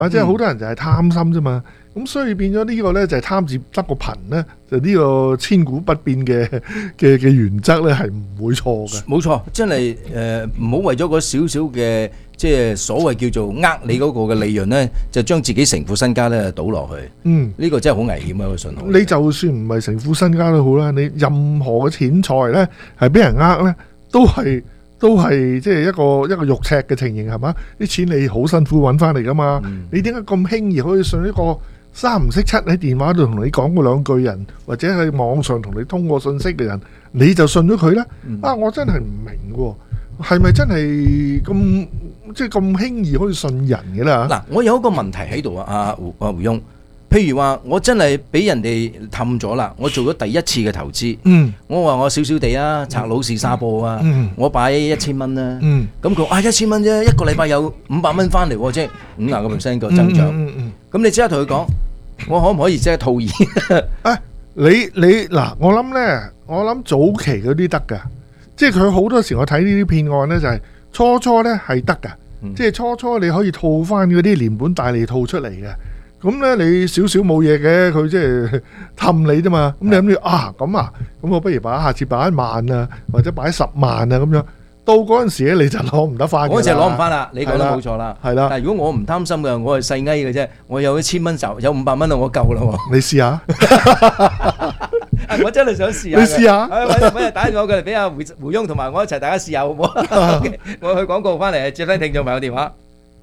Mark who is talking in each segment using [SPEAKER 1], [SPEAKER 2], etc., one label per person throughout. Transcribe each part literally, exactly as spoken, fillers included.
[SPEAKER 1] 啊，即係好多人就係貪心啫嘛。咁所以變咗呢個咧就係貪字得個貧咧，就呢個千古不變嘅嘅嘅原則咧係唔會錯嘅。
[SPEAKER 2] 冇錯，真係誒唔好為咗嗰少少嘅即係所謂叫做呃你嗰個嘅利潤咧，就將自己成副身家咧倒落去。
[SPEAKER 1] 嗯，
[SPEAKER 2] 呢個真係好危險嘅一個信號。
[SPEAKER 1] 你就算唔係成副身家都好啦，你任何嘅錢財咧係俾人呃咧，都係都係即係一個一個肉赤嘅情形係嘛？啲錢你好辛苦揾翻嚟噶嘛，
[SPEAKER 2] 嗯、
[SPEAKER 1] 你點解咁輕易可以信一個三唔識七喺電話度同你講過兩句人，或者喺網上同你通過信息嘅人，你就信咗佢咧？
[SPEAKER 2] 嗯、
[SPEAKER 1] 啊，我真係唔明喎，係咪真係咁即係咁輕易可以信人嘅啦？
[SPEAKER 2] 嗱，我有一個問題喺度啊，阿胡阿胡翁，譬如話我真係俾人哋氹咗啦，我做咗第一次嘅投資，
[SPEAKER 1] 嗯，
[SPEAKER 2] 我話我少少地啊，拆老士沙布啊，
[SPEAKER 1] 嗯、
[SPEAKER 2] 我擺一千蚊啦，
[SPEAKER 1] 嗯，
[SPEAKER 2] 咁佢啊一千蚊啫，一個禮拜有五百蚊翻嚟喎，即係五廿個 percent 個增長，咁、
[SPEAKER 1] 嗯嗯嗯
[SPEAKER 2] 嗯、你即刻同佢講，我可唔可以即刻套現？
[SPEAKER 1] 啊，你你嗱，我諗咧，我諗早期嗰啲得噶，即係佢好多時我睇呢啲騙案咧，就係、是、初初咧係得噶，嗯、即係初初你可以套翻嗰啲連本帶利套出嚟嘅。咁咧你少少冇嘢嘅，佢即係氹你啫嘛。咁你諗住啊咁啊，咁我不如擺下次擺一萬啊，或者擺十萬啊咁樣。到嗰陣時咧，你就攞唔得翻。
[SPEAKER 2] 嗰陣時攞唔翻啦，你講得冇錯啦。
[SPEAKER 1] 係啦。
[SPEAKER 2] 但係如果我唔貪心嘅，我係細翳嘅啫。我有一千蚊就有五百蚊啦，我夠啦喎。
[SPEAKER 1] 你試下。
[SPEAKER 2] 我真係想試下。
[SPEAKER 1] 你試下。
[SPEAKER 2] 揾日打電話過嚟俾阿胡胡翁同埋我一齊大家試下好唔好？我去廣告翻嚟接聽聽眾朋友電話。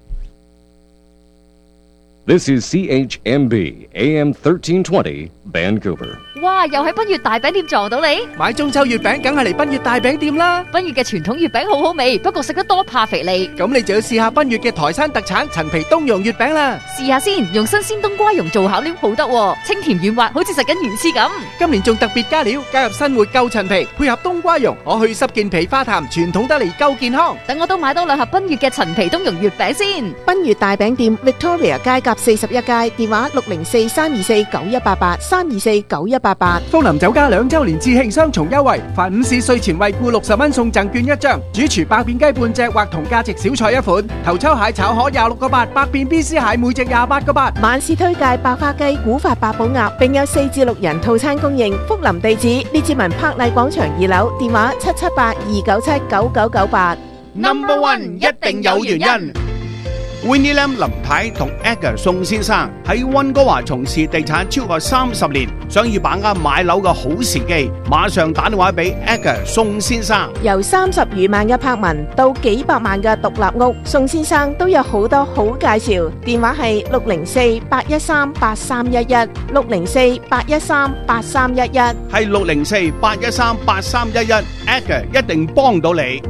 [SPEAKER 3] This is C H M B A M thirteen twenty Vancouver。
[SPEAKER 4] 哇！又喺賓悅大餅店撞到你，
[SPEAKER 5] 買中秋月餅梗係嚟賓悅大餅店啦！
[SPEAKER 4] 賓悅嘅傳統月餅好好味，不過食得多怕肥膩。
[SPEAKER 5] 咁你就要試下賓悅嘅台山特產陳皮冬蓉月餅啦！
[SPEAKER 4] 試下先，用新鮮冬瓜蓉做餡料好得喎，清甜軟滑，好似食緊魚翅咁。
[SPEAKER 5] 今年仲特別加料，加入新活舊陳皮，配合冬瓜蓉，可去濕健脾化痰，傳統得嚟夠健康。
[SPEAKER 4] 等我都買多兩盒賓悅嘅陳皮冬蓉月餅先。
[SPEAKER 6] 賓悅大餅店 Victoria 街甲四十一街，電話六零四三二四九一八八三二四九一八八。
[SPEAKER 5] 福林酒家兩周年致慶雙重優惠，凡午市稅前惠顧六十蚊送贈券一張，主廚百變雞半隻或同價值小菜一款，頭抽蟹炒河廿六個八，百變 B C 蟹每隻廿八個八。
[SPEAKER 6] 晚市推介百花雞、古法八寶鴨，並有四至六人套餐供應。福林地址列治文柏麗廣場二樓，電話七七八二九七九九九八。
[SPEAKER 7] Number One 一定有原因。Winnie Lam 林太同 Edgar 宋先生喺溫哥華從事地產超過三十年，想要把握買樓嘅好時機，馬上打電話俾 Edgar 宋先生。
[SPEAKER 6] 由三十餘萬嘅柏文到幾百萬嘅獨立屋，宋先生都有好多好介紹。電話係六零四八一三八三一一，六零四八一三八三一一，
[SPEAKER 7] 係六零四八一三八三一一 ，Edgar 一定幫到你。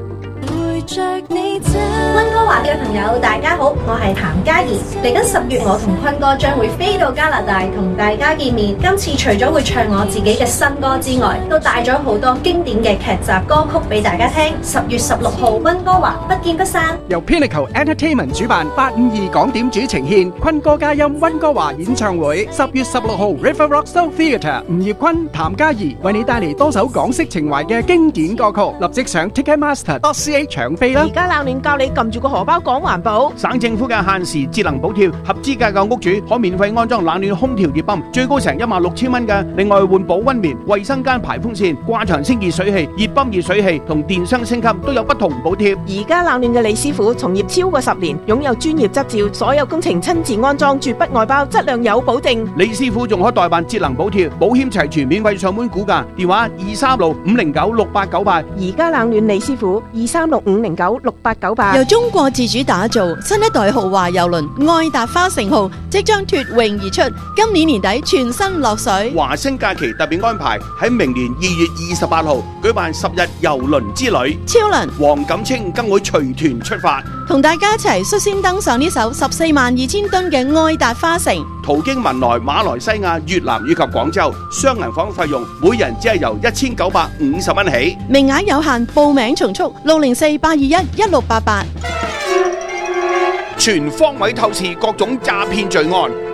[SPEAKER 8] 溫哥華嘅朋友大家好，我係譚嘉怡。嚟緊十月我同坤哥將會飛到加拿大同大家見面。今次除咗會唱我自己嘅新歌之外，都帶咗好多經典嘅劇集歌曲俾大家聽。十月十六號溫哥華不見不散。
[SPEAKER 5] 由 Pinnacle Entertainment 主辦，八五二港點主呈獻坤哥嘉音溫哥華演唱會。十月十六號 River Rock Soul Theatre，吳業坤、譚嘉怡為你帶嚟多首港式情懷嘅經典歌曲。立即上 Ticketmaster dot C A 搶飛啦！
[SPEAKER 6] 而家冷暖教你撳住個荷包講環保。
[SPEAKER 7] 省政府嘅限時節能補貼，合資格嘅屋主可免費安裝冷暖空調熱泵，最高成一萬六千蚊嘅。另外換保溫棉、衛生間排風扇、掛牆清熱水器、熱泵熱水器同電箱升級都有不同補貼。
[SPEAKER 6] 而家冷暖嘅李師傅從業超過十年，擁有專業執照，所有工程親自安裝，絕不外包，質量有保證。
[SPEAKER 7] 李師傅仲可代辦節能補貼，保險齊全，免費上門估價。電話二三六五零九六八九八。
[SPEAKER 6] 而家冷暖李師傅二三六五零九六八九八。
[SPEAKER 9] 由中國自主打造新一代豪華郵輪愛達花城號即將脫穎而出，今年年底全新落水。
[SPEAKER 7] 華星假期特別安排喺明年二月二十八號舉辦十日郵輪之旅，
[SPEAKER 9] 超能
[SPEAKER 7] 黃錦清更會隨團出發，
[SPEAKER 9] 同大家一齊率先登上呢艘十四萬二千噸嘅愛達花城，
[SPEAKER 7] 途經文萊、馬來西亞、越南以及廣州，雙人房費用每人只係由一千九百五十蚊起，
[SPEAKER 9] 名額有限，報名從速六零四八二一一六八八。
[SPEAKER 7] 全方位透視各種詐騙罪案，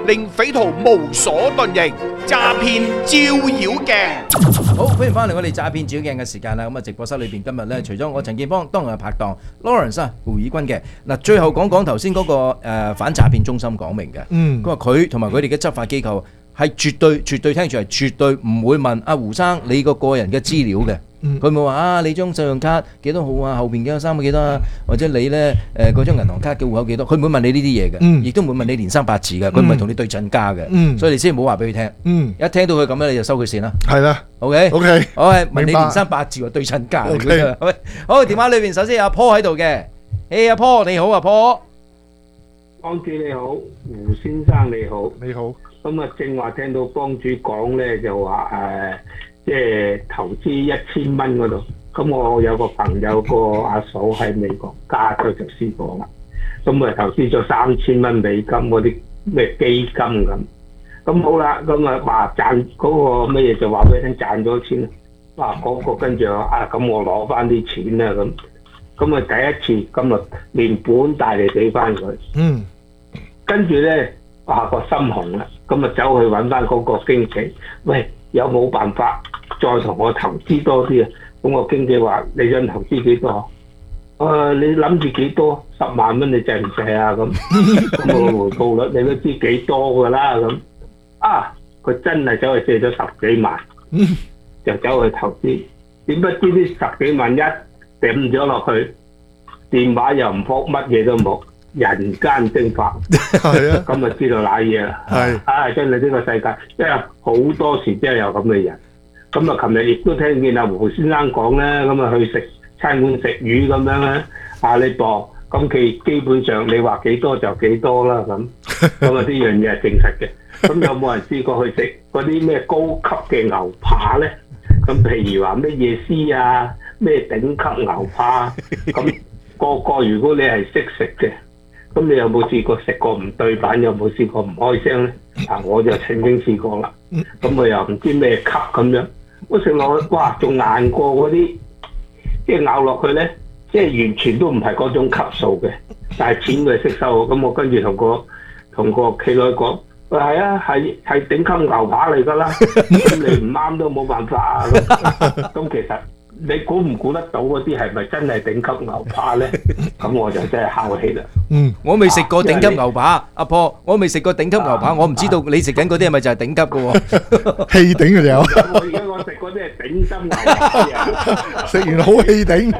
[SPEAKER 7] 令匪徒無所遁形，詐騙照妖鏡。
[SPEAKER 2] 好，歡迎翻嚟我哋詐騙照鏡嘅時間啦。咁啊，直播室裏邊今日咧，除咗我陳建邦，當然係拍檔 Lawrence 啊，胡以軍嘅。嗱，最後講講頭先嗰個誒反詐騙中心講明嘅，
[SPEAKER 1] 嗯，
[SPEAKER 2] 佢話佢同埋佢哋嘅執法機構係絕對絕對聽住係絕對唔會問阿胡生你個個人嘅資料嘅。佢冇話啊，你張信用卡幾多號啊，後邊幾多三個幾多啊，或者你咧誒嗰張銀行卡嘅戶口幾多，佢唔會問你呢啲嘢嘅，亦都唔會問你年生八字嘅，佢唔係同你對陣家嘅，所以你先唔好話俾佢聽。
[SPEAKER 1] 嗯，
[SPEAKER 2] 一聽到佢咁樣你就收佢線啦。
[SPEAKER 1] 係啦
[SPEAKER 2] ，OK，OK， 我係問你
[SPEAKER 1] 明白
[SPEAKER 2] 年生八字喎，對陣家嚟嘅。好，好，電話裏邊首先有阿 Paul 喺度嘅，誒阿 Paul 你好啊 Paul，
[SPEAKER 10] 幫主你好，胡先生你好，
[SPEAKER 1] 你好。
[SPEAKER 10] 咁啊，正話聽到幫主講咧，就話誒，即係投資一千蚊嗰度。咁我有個朋友個阿嫂喺美國加州就試過啦，咁啊投資咗三千蚊美金嗰啲咩基金咁，咁好啦，咁啊話賺嗰個乜嘢就話俾你聽賺咗錢，哇嗰個跟住話啊咁我攞翻啲錢啦咁，咁啊第一次咁啊連本帶利俾翻佢，嗯，跟住咧哇個心紅啦，咁啊走去揾翻嗰個經紀，喂有冇辦法再同我投資多啲啊？咁我經紀話：你想投資幾多？誒、呃，你諗住幾多？十萬蚊你制唔制啊？咁咁我回報率你都知幾多㗎啦咁。啊，佢真係走去借咗十幾萬，就走去投資。點不知啲十幾萬一抌咗落去，電話又唔覆，乜嘢都冇，人間蒸發。係啊，咁就知道瀨嘢啦。係啊，真係呢個世界，即係好多時真係有咁嘅人。咁啊，琴日亦都聽見阿胡先生講咧，咁啊去食餐館食魚咁樣咧，啊你磅，咁佢基本上你話幾多就幾多啦咁，咁啊呢樣嘢係證實嘅。咁有冇人試過去食嗰啲咩高級嘅牛扒咧？咁譬如話咩夜市啊，咩頂級牛扒，咁個個如果你係識食嘅，咁你有冇試過食過唔對版？有冇試過唔開聲咧？啊，我就曾經試過啦。咁佢又唔知咩級咁樣。我食落去，哇！仲硬過嗰啲，即係咬落去咧，即係完全都唔係嗰種級數嘅，但係錢佢識收。咁我跟住同個同個企女講，喂係啊，係係頂級牛扒嚟㗎啦，咁你唔啱都冇辦法啊。咁其實你估唔估得到嗰啲係咪真係頂級牛扒咧？咁我就真係敲氣啦。
[SPEAKER 2] 嗯，我未食過頂級牛扒，阿婆，我未食過頂級牛扒，我唔知道你食緊嗰啲係咪就係頂級嘅喎？
[SPEAKER 1] 氣頂嘅有。
[SPEAKER 10] 我而家我食嗰啲係頂級牛扒，
[SPEAKER 1] 食完好氣頂。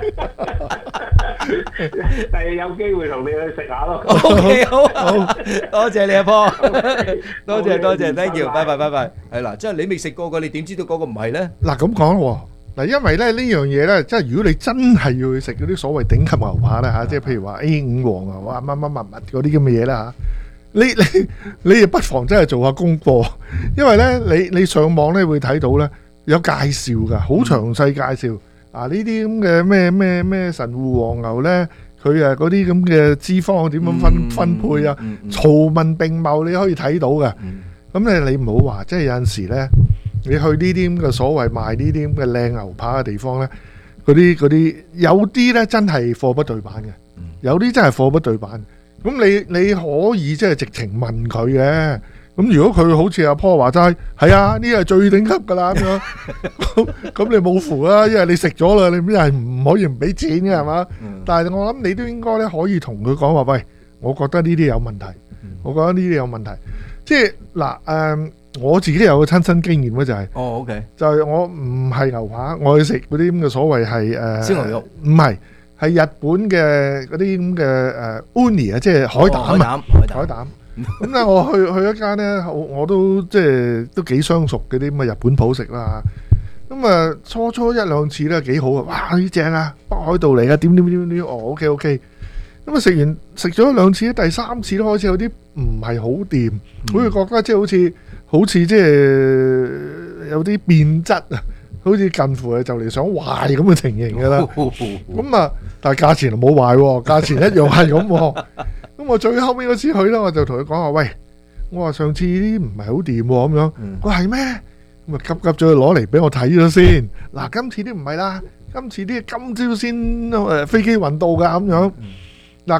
[SPEAKER 10] 第日有機會同你去食下咯。
[SPEAKER 2] OK，好，好，多謝你阿婆，多謝多謝 ，thank you，拜拜拜拜。係啦，即係你未食過嘅，你點知道嗰個唔係咧？
[SPEAKER 1] 嗱咁講喎。嗱，因為咧呢樣嘢咧，即係如果你真係要去食嗰啲所謂頂級牛扒咧嚇，即係譬如話 A 五黃牛啊、乜乜乜乜嗰啲咁嘅嘢啦嚇，你你你不妨真係做下功課，因為咧你你上網咧會睇到咧有介紹㗎，好詳細介紹啊呢啲咁嘅咩咩咩神戶黃牛咧，佢誒嗰啲咁嘅脂肪點樣分分配啊，圖文並茂你可以睇到嘅。咁咧你唔好話，即係有陣時咧。你去呢啲咁嘅所謂賣呢啲咁嘅靚牛扒嘅地方咧，嗰啲嗰啲有啲咧真係貨不對版嘅，有啲真係貨不對版。咁你你可以即係直情問佢嘅。咁如果佢好似阿 Paul 話齋，係啊，呢個係最頂級㗎啦咁樣，咁你冇符啦，因為你食咗啦，你邊係唔可以唔俾錢嘅係嘛？但係我諗你都應該咧可以同佢講話，喂，我覺得呢啲有問題，我覺得呢啲有問題，即係嗱誒。我自己有個親身經驗咧，就係
[SPEAKER 2] 哦，OK，
[SPEAKER 1] 就係我唔係牛扒，我去食嗰啲咁嘅所謂係誒燒
[SPEAKER 2] 牛肉，
[SPEAKER 1] 唔係係日本嘅嗰啲咁嘅誒 uni 啊，即係海膽啊，海膽。咁咧，我去去一間咧，我我都即係都幾相熟嗰啲咁嘅日本鋪食啦。咁啊，初初一兩次咧幾好啊，哇！呢正啊，北海道嚟噶，點點點點，哦 OK OK。咁啊食完食咗兩次，第三次都開始有啲唔係好掂，好似覺得即係好似。好似即係有啲變質啊，好似近乎係就嚟想壞咁嘅情形㗎啦。咁啊，但係價錢就冇壞喎，價錢一樣係咁喎。咁我最後尾嗰次去咧，我就同佢講話：喂，我話上次啲唔係好掂喎咁樣。佢話係咩？咁啊急急咗去攞嚟俾我睇咗先。嗱，今次啲唔係啦，今次啲今朝先誒飛機運到㗎咁樣。嗱咁。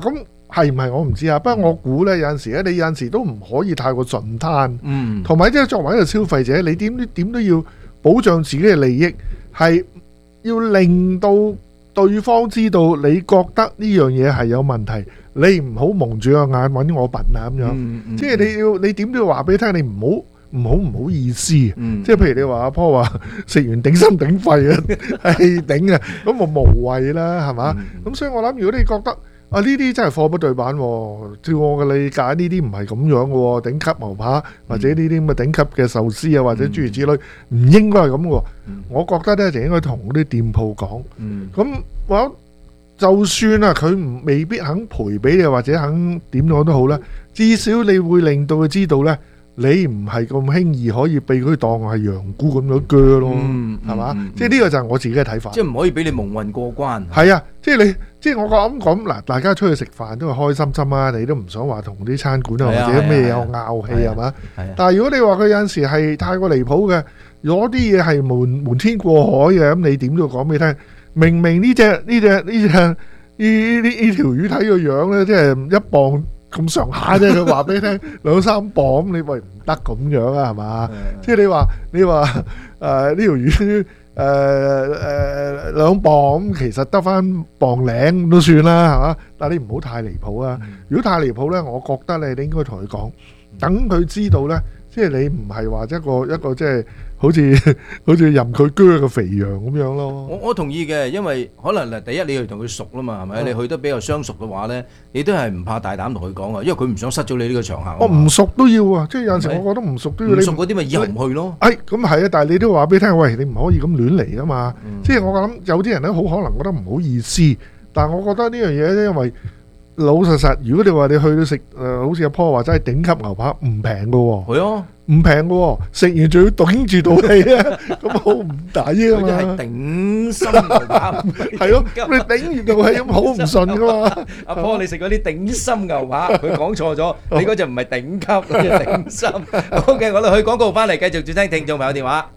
[SPEAKER 1] 係唔係我唔知啊。不過我估呢，有陣時咧，你有陣時都唔可以太過順攤。
[SPEAKER 2] 嗯，
[SPEAKER 1] 同埋即係作為一個消費者，你點點都要保障自己嘅利益，係要令到對方知道你覺得呢樣嘢係有問題，你唔好蒙住個眼揾我笨啊咁樣。
[SPEAKER 2] 嗯嗯、
[SPEAKER 1] 即係你要你點都要話俾你聽，你唔好。唔好唔好意思，
[SPEAKER 2] 嗯、
[SPEAKER 1] 即係譬如你話阿坡話食完頂心頂肺啊，係頂啊，咁我無謂啦，係嘛？咁、嗯、所以我諗，如果你覺得啊呢啲真係貨不對版，照我嘅理解，呢啲唔係咁樣嘅喎，頂級牛扒或者呢啲咁嘅頂級嘅壽司啊，或者諸如此類，唔、嗯、應該係咁嘅。嗯、我覺得咧就應該同嗰啲店鋪講，咁我、嗯、就算啊佢唔未必肯賠俾你，或者肯點樣都好啦，至少你會令到佢知道咧。你唔係咁輕易可以俾佢當係羊菇咁樣鋸咯，係嘛？即係呢個就係我自己嘅睇法。
[SPEAKER 2] 即係唔可以俾你蒙混過關。
[SPEAKER 1] 係啊，即係你，即係我咁講嗱，大家出去食飯都係開心心啊，你都唔想話同啲餐館啊或者咩有拗氣係嘛？但係如果你話佢有陣時係太過離譜嘅，攞啲嘢係瞞瞞天過海嘅，咁你點都要講俾你聽。明明呢隻呢隻呢隻呢呢呢條魚睇個樣咧，即係一磅。咁上下啫，佢話俾你聽兩三磅，你喂唔得咁樣啊，係嘛？即係你話你話誒呢條魚誒誒兩磅咁，其實得翻磅零都算啦，係嘛？但係你唔好太離譜啊！如果太離譜咧，我覺得咧你應該同佢講，等佢知道咧，即係你唔係話一個一個即係好似好似任佢鋸個肥羊咁樣咯。
[SPEAKER 2] 我我同意嘅，因為可能嗱，第一你去同佢熟啦嘛，係咪？你去得比較相熟嘅話咧，你都係唔怕大膽同佢講啊，因為佢唔想失咗你呢個場客。我唔
[SPEAKER 1] 熟都要啊，即係有陣時我覺得唔熟都要。
[SPEAKER 2] 唔熟嗰啲咪以後唔去咯。
[SPEAKER 1] 誒，咁係啊，但係你都話俾你聽，喂，你唔可以咁亂嚟噶嘛。即係我諗有啲人咧，好可能覺得唔好意思，但係我覺得呢樣嘢咧，因為老實實，如果你話你去到食誒，好似阿坡話真係頂級牛扒，唔平噶喎。
[SPEAKER 2] 係啊。
[SPEAKER 1] 唔平嘅，食完仲要頂住道氣啊！咁好唔抵啊嘛！
[SPEAKER 2] 係頂心牛扒，
[SPEAKER 1] 係咯，你頂完道氣咁好唔順噶嘛？
[SPEAKER 2] 阿坡，你食嗰啲頂心牛扒，佢講錯咗，你嗰隻唔係頂級，嗰隻頂心。好嘅，我哋去廣告翻嚟，繼續接聽聽眾朋友電話。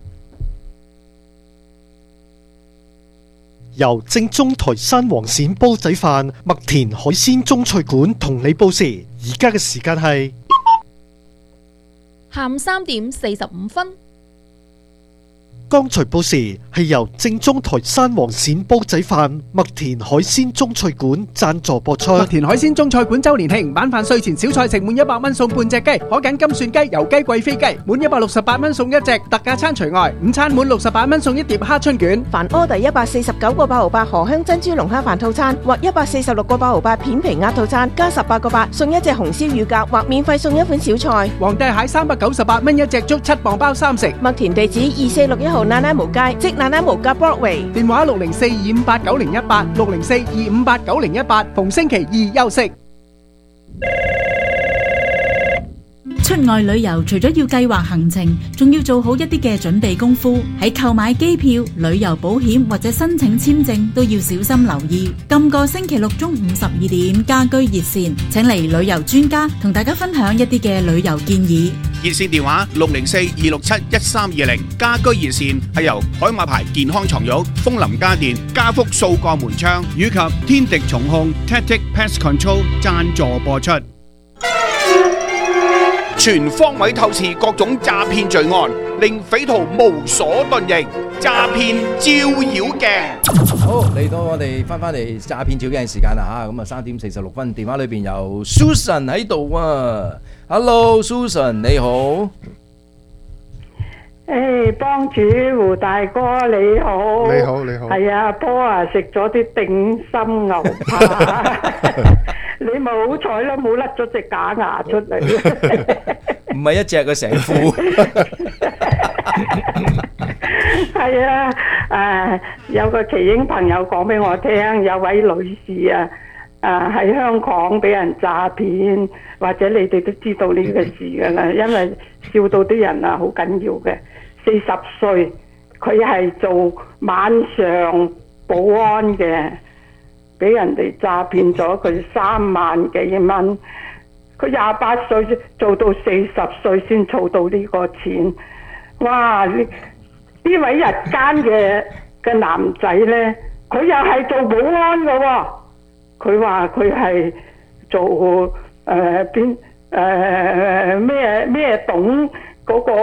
[SPEAKER 11] 由正宗台山黃鱔煲仔飯麥田海鮮中菜館同你報時，而家嘅時間係
[SPEAKER 12] 下午三點四十五分。
[SPEAKER 11] 剛才報時係由正宗台山黃鱔煲仔飯麥田海鮮中菜館贊助播出。
[SPEAKER 5] 麥田海鮮中菜館周年慶晚飯睡前小菜食滿一百蚊送半隻雞，可揀金蒜雞、油雞、貴妃雞，滿一百六十八蚊送一隻，特價餐除外。午餐滿六十八蚊送一碟蝦春卷。
[SPEAKER 6] 凡order一百四十九個八毫八荷香珍珠龍蝦飯套餐或一百四十六個八毫八片皮鴨套餐，加十八個八送一隻紅燒乳鴿，或免費送一款小菜。
[SPEAKER 5] 皇帝蟹三百九十八蚊一隻，足七磅包三食。
[SPEAKER 6] 麥田地址二四六一號奶奶無街，即奶奶無街 Broadway。
[SPEAKER 5] 電話六零四二五八九零一八，六零四二五八九零一八，逢星期二休息。
[SPEAKER 13] 出外旅遊除咗要計劃行程，仲要做好一啲嘅準備功夫。喺購買機票、旅遊保險或者申請簽證都要小心留意。今個星期六中午十二點，家居熱線請嚟旅遊專家同大家分享一啲嘅旅遊建議。
[SPEAKER 7] 熱線電話六零四二六七一三二零，家居熱線係由海馬牌健康床褥、楓林家電、家福數個門窗以及天敵蟲控 Tactic Pest Control 贊助播出。全方位透視各種詐騙罪案，令匪徒無所遁形。詐騙照妖鏡。
[SPEAKER 2] 好，嚟到我哋翻翻嚟詐騙照鏡時間啦吓，咁啊三點四十六分，電話裏邊有 Susan 喺度啊。Hello Susan， 你好。
[SPEAKER 14] 誒，幫主胡大哥你好。
[SPEAKER 1] 你好，你好。
[SPEAKER 14] 係啊，波啊，食咗啲頂心牛扒。你咪好彩啦，冇甩咗隻假牙出嚟。
[SPEAKER 2] 唔係一隻嘅，成副。
[SPEAKER 14] 係啊，誒，有個奇英朋友講俾我聽，有位女士啊，誒喺香港俾人詐騙，或者你哋都知道呢個事噶啦，因為笑到啲人啊好緊要嘅。四十歲，佢係做晚上保安嘅。俾人哋詐騙咗佢三萬幾蚊，佢廿八歲做到四十歲先儲到呢個錢。哇！呢呢位日間嘅嘅男仔呢，佢又係做保安嘅喎。佢話佢係做誒邊誒咩咩董嗰個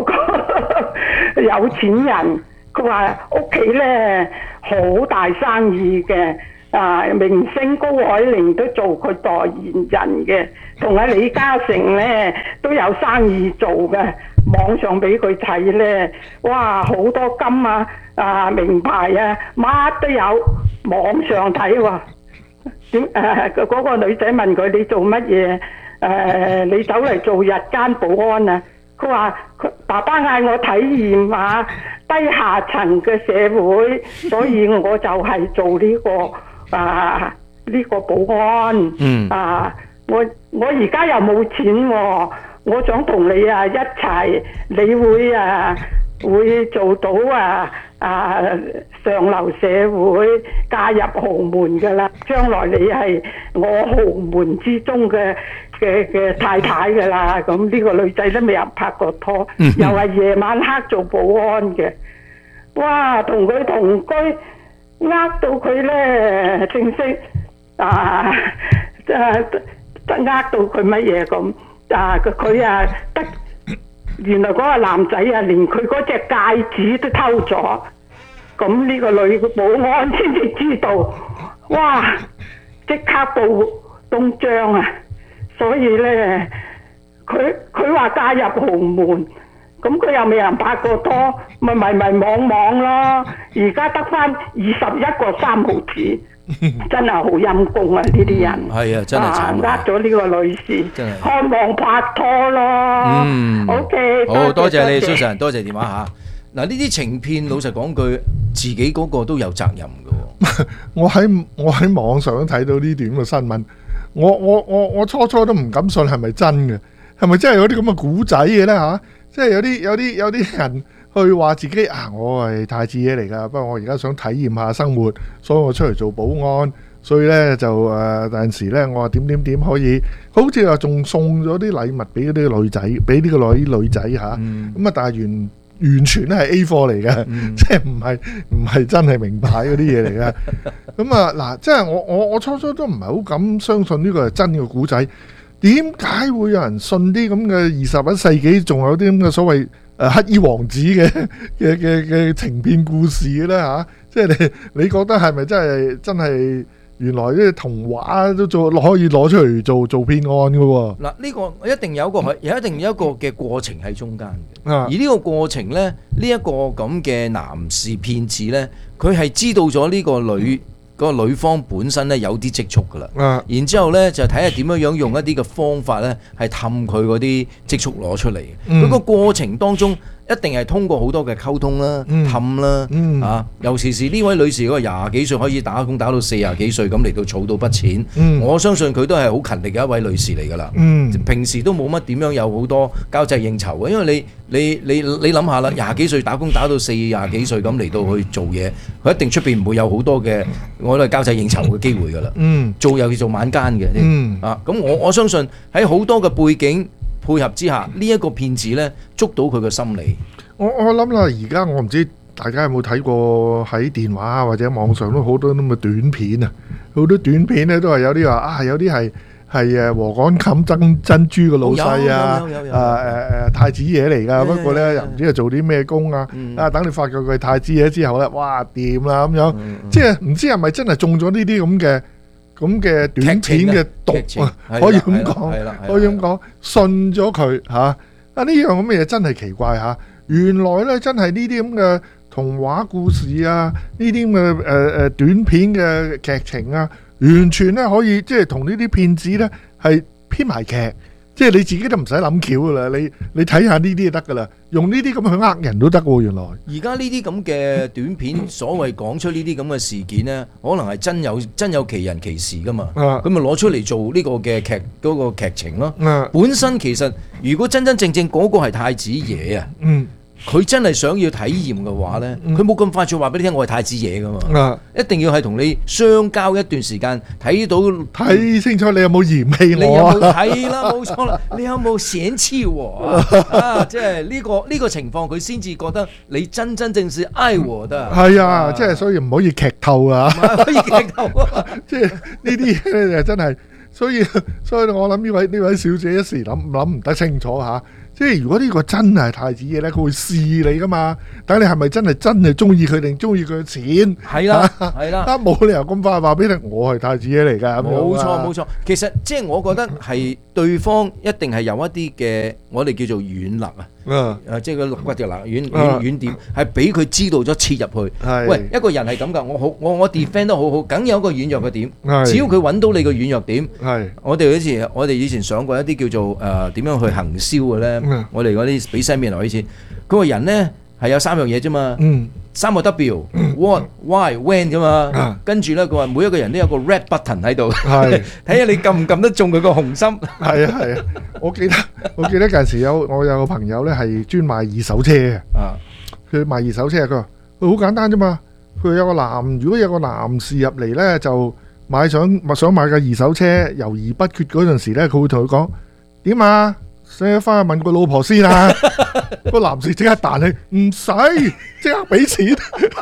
[SPEAKER 14] 有錢人，佢話屋企咧好大生意嘅。啊！明星高海寧都做佢代言人嘅，同阿李嘉誠咧都有生意做嘅。網上俾佢睇咧，哇！好多金啊、啊名牌啊，乜都有。網上睇喎，點誒嗰個女仔問佢：你做乜嘢？誒，你走嚟做日間保安啊？佢話：佢爸爸嗌我體驗下低下層嘅社會，所以我就係做呢個。啊！呢、這個保安，嗯、啊，我我而家又冇錢喎、哦，我想同你啊一齊，你會啊會做到啊啊上流社會，嫁入豪門㗎啦，將來你係我豪門之中嘅嘅嘅太太㗎啦。咁呢個女仔都未有拍過拖，嗯、又係夜晚黑做保安嘅，哇！同佢同居。呃到佢咧，正式啊，誒，呃到佢乜嘢咁啊？佢啊得，原來嗰個男仔啊，連佢嗰隻戒指都偷咗。咁呢個女保安先至知道，哇！即刻報東張啊！所以咧，佢佢話嫁入豪門。咁佢又未人拍過拖，咪迷迷惘惘咯。而家得翻二十一個三毫子，真係好陰公啊！呢啲人
[SPEAKER 2] 係啊，真係慘
[SPEAKER 14] 呃咗呢個女士，盼望拍拖咯。
[SPEAKER 2] 嗯
[SPEAKER 14] ，OK，
[SPEAKER 2] 好多謝你 Susan， 多謝電話嚇。嗱，呢啲情騙，老實講句，自己嗰個都有責任嘅。
[SPEAKER 1] 我喺我喺網上都睇到呢段嘅新聞，我我我我初初都唔敢信係咪真嘅，係咪真係有啲咁嘅古仔嘅咧嚇？即係有啲有啲有啲人去話自己啊，我係太子爺嚟㗎，不過我而家想體驗下生活，所以我出嚟做保安，所以咧就誒有陣時咧，我話點點點可以，好似話仲送咗啲禮物俾啲女仔，俾呢個女女仔嚇，咁啊、嗯、但係完完全咧係 A 貨嚟嘅，嗯、即係唔係唔係真係名牌嗰啲嘢嚟嘅。咁啊嗱，即係我我我初初都唔係好敢相信呢個係真嘅古仔。點解會有人信啲咁嘅二十一世紀仲有啲咁嘅所謂誒黑衣王子嘅嘅嘅嘅情騙故事嘅咧嚇？即係你你覺得係咪真係真係原來啲童話都做可以攞出嚟做做騙案嘅喎？嗱，呢個一定有一個有一定有一個嘅過程喺中間嘅。而呢個過程咧，呢一個咁嘅男士騙子咧，佢係知道咗呢個女。嗰個女方本身咧有啲積蓄噶啦，啊、然之後咧就睇下點樣樣用一啲嘅方法咧，係氹佢嗰啲積蓄攞出嚟。佢、嗯、個過程當中一定係通過好多嘅溝通啦、氹、嗯、啦，嗯、啊，尤其是呢位女士嗰個廿幾歲開始打工，打到四廿幾歲咁嚟到儲到筆錢，嗯、我相信佢都係好勤力嘅一位女士嚟噶啦。嗯、平時都冇乜點樣有好多交際應酬嘅，因為你你你你諗下啦，廿幾歲打工打到四廿幾歲咁嚟到去做嘢，佢一定出邊唔會有好多嘅我都係交際應酬嘅機會噶啦。嗯、做尤其做晚間嘅，嗯、啊，咁我我相信喺好多嘅背景配合之下，呢、這、一個騙子呢捉到佢嘅心理。我我諗啦，而家我唔知大家有冇睇過喺電話或者網上都好多咁嘅短片啊，好多短片呢都係有啲話啊，有啲係係誒禾稈冚珍珍珠嘅老細啊，啊誒誒太子爺嚟㗎，不過呢又唔知係做啲咩工啊，嗯、啊等你發覺佢太子爺之後呢，哇掂啦咁樣，嗯嗯、即係唔知係咪真係中咗呢啲咁嘅。咁嘅短片嘅毒啊，可以咁講，可以咁講，信咗佢嚇啊！呢樣咁嘅嘢真係奇怪嚇，原來咧真係呢啲咁嘅童話故事啊，呢啲咁嘅誒誒短片嘅劇情啊，完全咧可以即係同呢啲騙子咧係編埋劇。即係你自己都唔使諗橋噶啦，你你睇下呢啲就得噶啦，用呢啲咁去呃人都得喎。原來而家呢啲咁嘅短片，所謂講出呢啲咁嘅事件呢，可能係真有真有其人其事噶嘛。咁咪攞出嚟做呢個嘅劇嗰個劇情咯。啊、本身其實如果真真正正嗰個係太子爺啊。嗯佢真係想要體驗嘅話呢，佢冇咁快脆話俾你聽，我係太子爺噶嘛，啊、一定要係同你相交一段時間，睇到睇清楚你有冇嫌棄我啊？係啦，冇錯啦，你有冇嫌棄我啊？即係呢個呢、呢個情況，佢先至覺得你真真正是愛我的。係啊，啊即係所以唔可以劇透啊！唔可以劇透啊！即係呢啲咧真係。 所以所以我諗呢位呢位小姐一時諗諗唔得清楚嚇。即係如果呢個真係太子爺咧，佢會試你噶嘛？但你係咪真係真係中意佢定中意佢嘅錢？
[SPEAKER 2] 係啦，係啦，
[SPEAKER 1] 啊冇理由咁快話俾你，我係太子爺嚟㗎。
[SPEAKER 2] 冇錯冇錯，其實即係我覺得係對方一定係有一啲嘅，我哋叫做軟肋啊。
[SPEAKER 1] 嗯，
[SPEAKER 2] 誒，即係個肋骨條肋軟軟軟點，係俾佢知道咗切入去。喂，一個人係咁㗎，我好我我 defend 得好好，梗有一個軟弱嘅點。只要佢揾到你個軟弱點，
[SPEAKER 1] 係我
[SPEAKER 2] 哋好似我哋以前上過一啲叫做誒點樣去行銷嘅咧。我哋嗰啲俾 seminar 以前，嗰個人咧係有三樣嘢啫嘛。嗯，三個 W，what、why、when 㗎嘛。跟住咧，佢話每一個人都有個 red button 喺度，係睇下你撳唔撳得中佢個紅心。
[SPEAKER 1] 係啊係啊，我記得我記得嗰陣時有我有個朋友咧係專賣二手車嘅。啊，佢賣二手車，佢話佢好簡單啫嘛。佢有個男，如果有個男士入嚟咧，就買想想買架二手車，猶豫不決嗰陣時咧，佢會同佢講點啊？使翻去問個老婆先啊！個男士即刻彈起，唔使，即刻俾錢。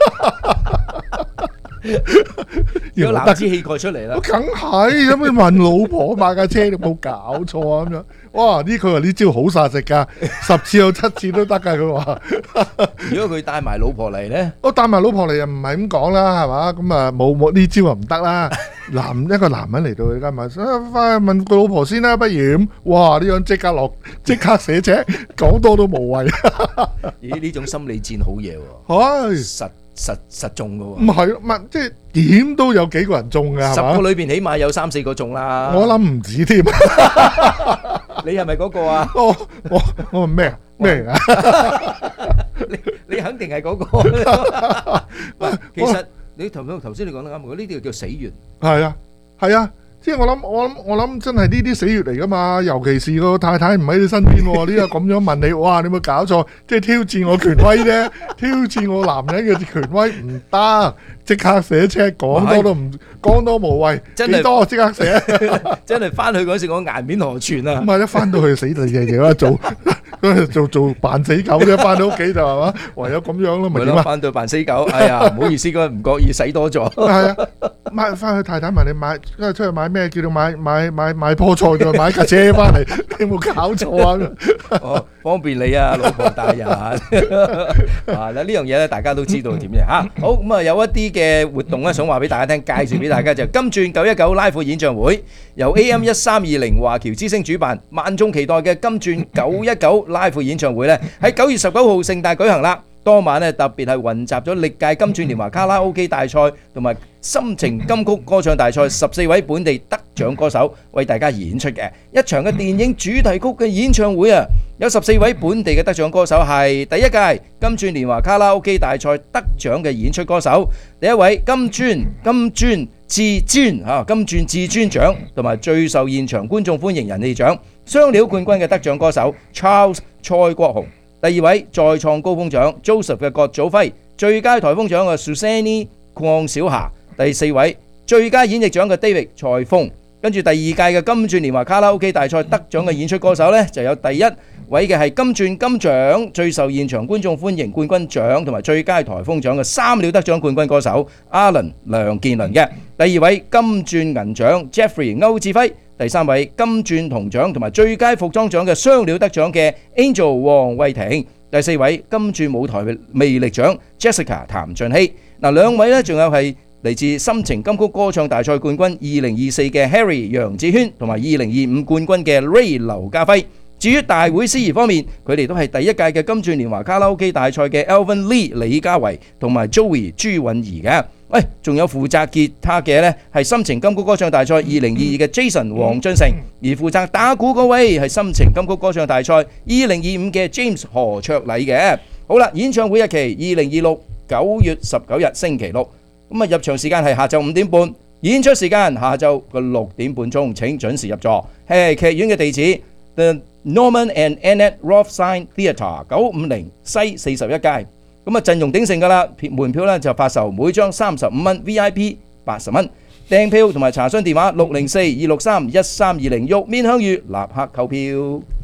[SPEAKER 2] 有男子氣概出嚟啦！
[SPEAKER 1] 梗係咁，你問老婆買架車，你冇搞錯啊咁樣。哇！呢佢話呢招好殺食㗎，十次有七次都得㗎。佢話：
[SPEAKER 2] 如果佢帶埋老婆嚟咧，
[SPEAKER 1] 我帶埋老婆嚟又唔係咁講啦，係嘛？咁啊冇冇呢招啊唔得啦。男一個男人嚟到你間咪，翻去問個老婆先啦，不如咁。哇！呢樣即刻落，即刻寫車，講多都無謂。
[SPEAKER 2] 咦？呢種心理戰好嘢喎！
[SPEAKER 1] 係實。
[SPEAKER 2] 實實中嘅喎，
[SPEAKER 1] 唔係唔係，即係點都有幾個人中㗎，
[SPEAKER 2] 十個裏邊起碼有三四個中啦。
[SPEAKER 1] 我諗唔止添。
[SPEAKER 2] 你係咪嗰個啊？
[SPEAKER 1] 我我我係咩啊？咩啊？
[SPEAKER 2] 你你肯定係嗰個。其實你頭頭先你講得啱，呢啲叫死穴。
[SPEAKER 1] 係啊，係啊。即係我諗，我諗，我諗真係呢啲死穴嚟噶嘛，尤其是個太太唔喺你身邊，呢個咁樣問你，哇！你有冇搞錯？即係挑戰我權威啫，挑戰我男人嘅權威唔得，即刻寫車，講多都唔講多無謂，幾多即刻寫，
[SPEAKER 2] 真係翻去嗰時我顏面何存啊！
[SPEAKER 1] 咁啊，一翻到去死地地地啦，做做做扮死狗啫，翻到屋企就係嘛，唯有咁樣咯，咪點啊？
[SPEAKER 2] 翻到扮死狗，哎呀，唔好意思，嗰唔覺意使多咗。
[SPEAKER 1] 係啊，買翻去太太問你買，跟住出去買咩？叫你買買買買棵菜，再買架車翻嚟，你有冇搞錯啊？
[SPEAKER 2] 哦，方便你啊，老婆大人啊！嗱呢樣嘢咧，大家都知道點嘅嚇。好咁啊，有一啲嘅活動咧，想話俾大家聽，介紹俾大家就金鑽九一九拉闊演唱會，由 A M 一三二零華僑之星主辦，萬眾期待嘅金鑽九一九拉闊演唱會咧，喺九月十九號盛大舉行啦。當晚咧特別係雲集咗歷屆金鑽年華卡拉 OK 大賽同埋心情金曲歌唱大賽十四位本地得獎歌手為大家演出嘅一場嘅電影主題曲嘅演唱會啊！有十四位本地嘅得獎歌手係第一屆金鑽年華卡拉 OK 大賽得獎嘅演出歌手，第一位金鑽金鑽至尊嚇金鑽至尊獎同埋最受現場觀眾歡迎人氣獎雙料冠軍嘅得獎歌手 Charles 蔡國雄。第二位再創高峰獎 Joseph 嘅郭祖輝，最佳台風獎嘅 Susanne 鄺小霞，第四位最佳演繹獎嘅 David 蔡鋒。跟住第二屆嘅金鑽年華卡拉 OK 大賽得獎嘅演出歌手呢，就有第一位嘅係金鑽金獎最受現場觀眾歡迎冠軍獎同埋最佳台風獎嘅三料得獎冠軍歌手 Alan 梁健倫嘅。第二位金鑽銀獎 Jeffrey 歐志輝。第三位金鑽銅獎同埋最佳服裝獎嘅雙料得獎嘅 Angel 黃慧婷，第四位金鑽舞台魅力獎 Jessica 譚俊熙。嗱，兩位呢仲有係嚟自心情金曲歌唱大賽冠軍二零二四嘅 Harry 楊子軒同埋二零二五冠軍嘅 Ray 劉家輝。至於大會司儀方面，佢哋都係第一屆嘅金鑽年華卡拉 OK 大賽嘅 Alvin Lee 李家維同埋 Joey 朱允儀嘅。喂，仲有負責吉他嘅呢係心情金曲歌唱大賽二零二二嘅 Jason 黃俊成，而負責打鼓嗰位係心情金曲歌唱大賽二零二五嘅 James 何卓禮嘅。好啦，演唱會日期二零二六九月十九日星期六，咁啊入場時間係下晝五點半，演出時間下晝嘅六點半鐘，請準時入座。係劇院嘅地址 The Norman and Annette Rothstein Theatre 九五零西四十一街。咁啊陣容鼎盛㗎啦，門票咧就發售每張三十五蚊 ，V I P 八十蚊。訂票同埋查詢電話六零四二六三一三二零，玉面香芋立刻購票。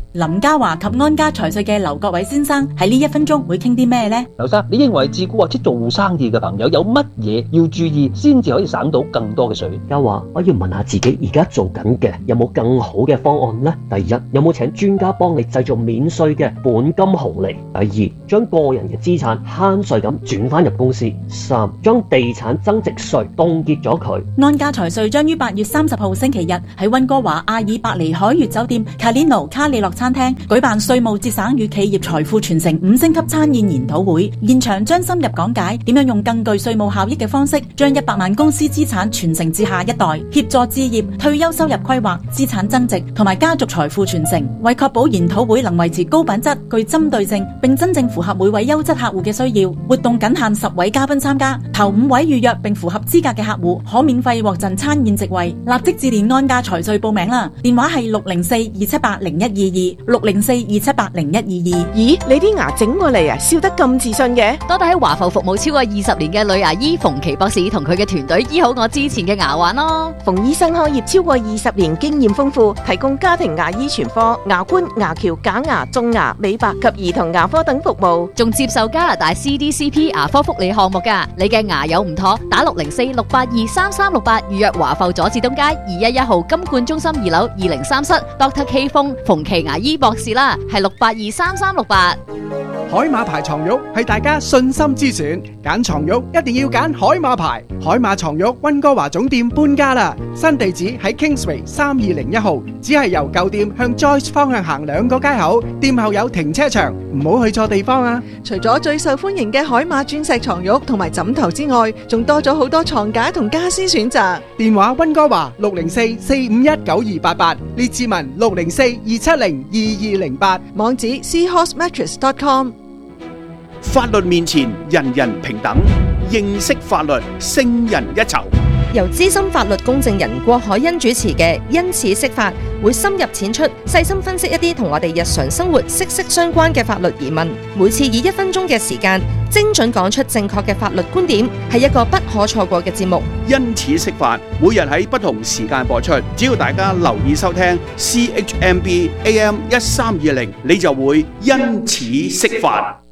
[SPEAKER 13] 林家華及安家財稅嘅劉國偉先生喺呢一分鐘會傾啲咩呢？
[SPEAKER 15] 劉生，你認為自雇或者做生意嘅朋友有乜嘢要注意，先至可以省到更多嘅稅？
[SPEAKER 16] 家華，我要問下自己而家做緊嘅有冇更好嘅方案呢？第一，有冇請專家幫你製造免稅嘅本金紅利？第二，將個人嘅資產慳稅咁轉翻入公司。三，將地產增值稅凍結咗佢。
[SPEAKER 13] 安家財稅將於八月三十號星期日喺溫哥華阿爾伯尼海悅酒店卡列奴卡里諾餐廳舉辦稅務節省與企業財富傳承五星級餐宴研討會，現場將深入講解點樣用更具稅務效益嘅方式，將一百萬公司資產傳承至下一代，協助置業、退休收入規劃、資產增值同埋家族財富傳承。為確保研討會能維持高品質、具針對性，並真正符合每位優質客戶嘅需要，活動僅限十位嘉賓參加，頭五位預約並符合資格嘅客戶可免費獲贈餐宴席位。立即致電安家財稅報名啦，電話係六零四二七八零一二二六零四二七八零一二二。
[SPEAKER 6] 咦，你啲牙整過嚟啊，笑得咁自信嘅？
[SPEAKER 4] 多得喺華埠服務超過二十年嘅女牙醫馮琪博士同佢嘅團隊醫好我之前嘅牙患咯。
[SPEAKER 6] 馮醫生開業超過二十年，經驗豐富，提供家庭牙醫全科、牙冠、牙橋、假牙、種牙、美白及兒童牙科等服務，
[SPEAKER 4] 仲接受加拿大 C D C P 牙科福利項目㗎。你嘅牙有唔妥，打六零四六八二三三六八預約華埠佐治東街二一一號金冠中心二樓二零三室 Doctor K 風馮琪牙醫博士啦，係六八二三三六八。
[SPEAKER 5] 海馬牌床褥係大家信心之選，揀床褥一定要揀海馬牌。海馬床褥溫哥華總店搬家啦，新地址喺 Kingsway 三二零一號，只係由舊店向 Joyce 方向行兩個街口，店後有停車場，唔好去錯地方啊！
[SPEAKER 17] 除咗最受歡迎嘅海馬鑽石床褥同埋枕頭之外，仲多咗好多床架同家私選擇。
[SPEAKER 5] 電話溫哥華六零四四五一九二八八，列治文六零四二七零二二零八，
[SPEAKER 17] 網址 seahorse mattress dot com。
[SPEAKER 7] 法律面前人人平等，認識法律勝人一籌。
[SPEAKER 18] 由資深法律公證人郭海欣主持嘅《因此釋法》，會深入淺出，細心分析一啲同我哋日常生活息息相關嘅法律疑問。每次以一分鐘嘅時間，精準講出正確嘅法律觀點，係一個不可錯過嘅節目。
[SPEAKER 7] 因此釋法，每日喺不同時間播出，只要大家留意收聽 C H M B A M 一三二零，你就會因此釋法。